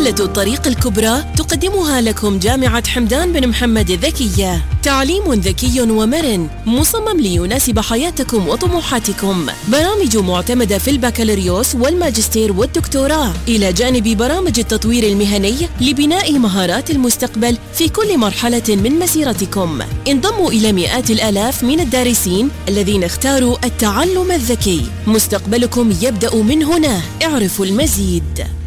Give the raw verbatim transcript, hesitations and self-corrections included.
رحلة الطريق الكبرى تقدمها لكم جامعة حمدان بن محمد الذكية. تعليم ذكي ومرن مصمم ليناسب حياتكم وطموحاتكم. برامج معتمدة في البكالوريوس والماجستير والدكتوراه، إلى جانب برامج التطوير المهني لبناء مهارات المستقبل في كل مرحلة من مسيرتكم. انضموا إلى مئات الآلاف من الدارسين الذين اختاروا التعلم الذكي. مستقبلكم يبدأ من هنا. اعرفوا المزيد.